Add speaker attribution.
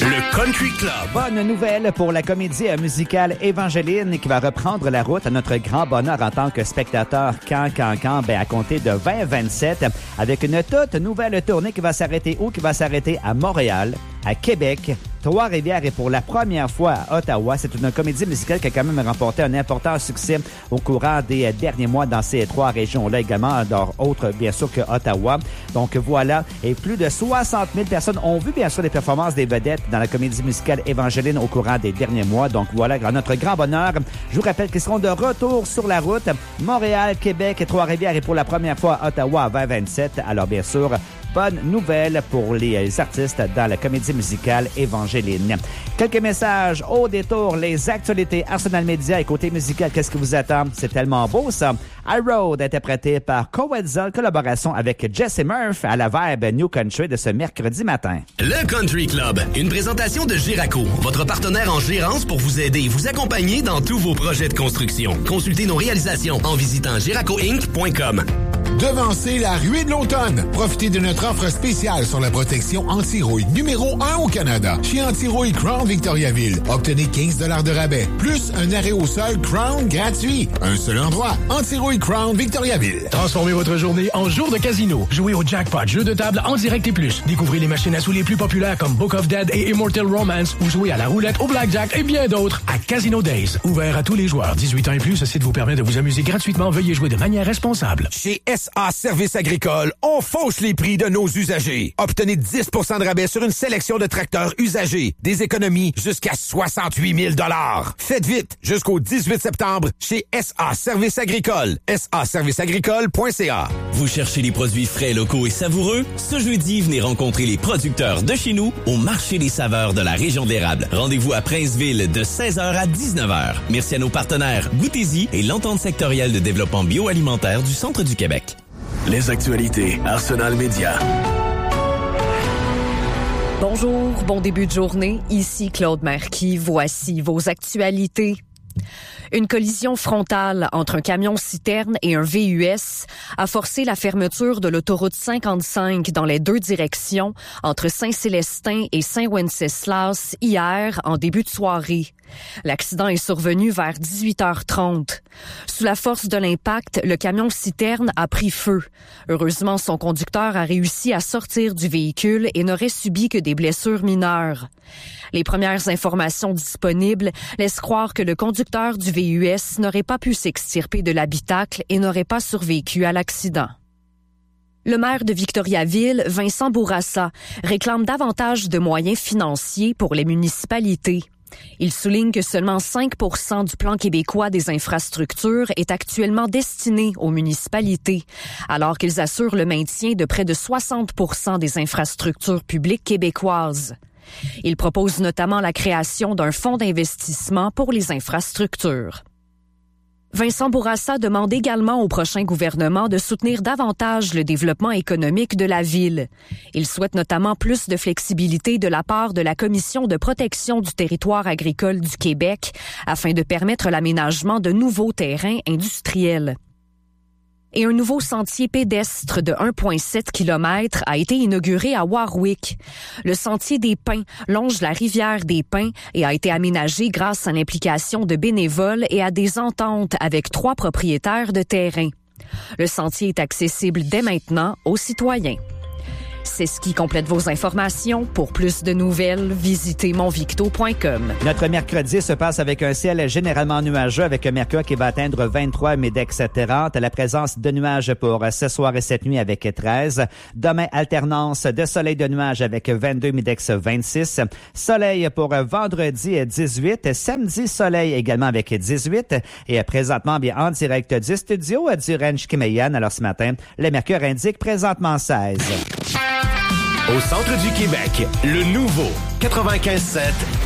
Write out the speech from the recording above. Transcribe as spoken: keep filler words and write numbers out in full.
Speaker 1: Le Country Club.
Speaker 2: Bonne nouvelle pour la comédie musicale Évangeline qui va reprendre la route à notre grand bonheur en tant que spectateur quand, quand, quand, ben, à compter de vingt vingt-sept avec une toute nouvelle tournée qui va s'arrêter où? Qui va s'arrêter à Montréal, à Québec, Trois-Rivières et pour la première fois à Ottawa. C'est une comédie musicale qui a quand même remporté un important succès au courant des derniers mois dans ces trois régions-là également, autres bien sûr que Ottawa. Donc voilà, et plus de soixante mille personnes ont vu bien sûr les performances des vedettes dans la comédie musicale Évangeline au courant des derniers mois. Donc voilà, notre grand bonheur. Je vous rappelle qu'ils seront de retour sur la route. Montréal, Québec et Trois-Rivières et pour la première fois à Ottawa à vingt vingt-sept. Alors bien sûr, bonne nouvelle pour les artistes dans la comédie musicale Évangeline. Quelques messages au détour, les actualités Arsenal Media et côté musical, qu'est-ce qui vous attend? C'est tellement beau ça. I Road, interprété par Coetzel, collaboration avec Jesse Murph à la vibe New Country de ce mercredi matin.
Speaker 1: Le Country Club, une présentation de Giraco, votre partenaire en gérance pour vous aider et vous accompagner dans tous vos projets de construction. Consultez nos réalisations en visitant giraco inc point com.
Speaker 3: Devancez la ruée de l'automne. Profitez de notre offre spéciale sur la protection anti-rouille numéro un au Canada. Chez Anti-Rouille Crown Victoriaville, obtenez quinze dollars de rabais, plus un arrêt au sol Crown gratuit. Un seul endroit, Anti-Rouille Crown Victoriaville.
Speaker 4: Transformez votre journée en jour de casino. Jouez au jackpot, jeux de table en direct et plus. Découvrez les machines à sous les plus populaires comme Book of Dead et Immortal Romance ou jouez à la roulette, au blackjack et bien d'autres à Casino Days. Ouvert à tous les joueurs. dix-huit ans et plus, ce site vous permet de vous amuser gratuitement. Veuillez jouer de manière responsable.
Speaker 5: Chez S A Service Agricole, on fauche les prix de nos usagers. Obtenez dix pour cent de rabais sur une sélection de tracteurs usagés. Des économies jusqu'à soixante-huit mille dollars. Faites vite, jusqu'au dix-huit septembre, chez S A Service Agricole. S A service agricole point c a.
Speaker 6: Vous cherchez les produits frais, locaux et savoureux? Ce jeudi, venez rencontrer les producteurs de chez nous au Marché des saveurs de la région d'Érable. Rendez-vous à Princeville de seize heures à dix-neuf heures. Merci à nos partenaires Goûtez-y et l'Entente sectorielle de développement bioalimentaire du Centre du Québec.
Speaker 1: Les actualités Arsenal Media.
Speaker 7: Bonjour, bon début de journée. Ici Claude Marquis. Voici vos actualités. Une collision frontale entre un camion-citerne et un V U S a forcé la fermeture de l'autoroute cinquante-cinq dans les deux directions entre Saint-Célestin et Saint-Wenceslas hier en début de soirée. L'accident est survenu vers dix-huit heures trente. Sous la force de l'impact, le camion-citerne a pris feu. Heureusement, son conducteur a réussi à sortir du véhicule et n'aurait subi que des blessures mineures. Les premières informations disponibles laissent croire que le conducteur du V U S n'aurait pas pu s'extirper de l'habitacle et n'aurait pas survécu à l'accident. Le maire de Victoriaville, Vincent Bourassa, réclame davantage de moyens financiers pour les municipalités. Il souligne que seulement cinq pour cent du plan québécois des infrastructures est actuellement destiné aux municipalités, alors qu'ils assurent le maintien de près de soixante pour cent des infrastructures publiques québécoises. Il propose notamment la création d'un fonds d'investissement pour les infrastructures. Vincent Bourassa demande également au prochain gouvernement de soutenir davantage le développement économique de la ville. Il souhaite notamment plus de flexibilité de la part de la Commission de protection du territoire agricole du Québec afin de permettre l'aménagement de nouveaux terrains industriels. Et un nouveau sentier pédestre de un virgule sept kilomètres a été inauguré à Warwick. Le sentier des Pins longe la rivière des Pins et a été aménagé grâce à l'implication de bénévoles et à des ententes avec trois propriétaires de terrain. Le sentier est accessible dès maintenant aux citoyens. C'est ce qui complète vos informations. Pour plus de nouvelles, visitez monvicto point com.
Speaker 2: Notre mercredi se passe avec un ciel généralement nuageux avec un mercure qui va atteindre vingt-trois, Midex trente. La présence de nuages pour ce soir et cette nuit avec treize. Demain, alternance de soleil de nuages avec vingt-deux, Midex vingt-six. Soleil pour vendredi dix-huit. Samedi, soleil également avec dix-huit. Et présentement, bien en direct du studio du Ranch Kimeyan. Alors ce matin, le mercure indique présentement seize.
Speaker 1: Au centre du Québec, le nouveau quatre-vingt-quinze sept